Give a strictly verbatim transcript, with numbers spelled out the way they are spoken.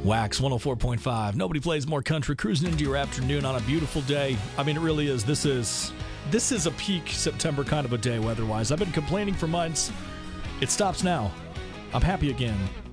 Wax one oh four point five. Nobody plays more country. Cruising into your afternoon on a beautiful day. I mean, it really is. This is this is a peak September kind of a day weather-wise. I've been complaining for months. It stops now. I'm happy again.